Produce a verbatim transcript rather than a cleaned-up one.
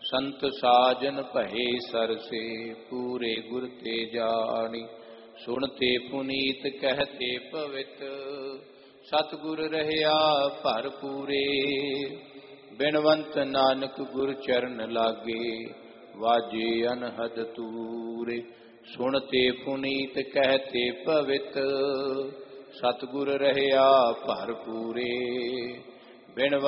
संत साजन भये सरसे पूरे गुर ते जानी। सुनते पुनीत कहते पवित सतगुर रहया भरपूरे। बिनवंत नानक गुर चरण लागे वाजे अनहद तूरे। सुनते पुनीत कहते पवित सतगुर रहया भरपूरे। बिनवंत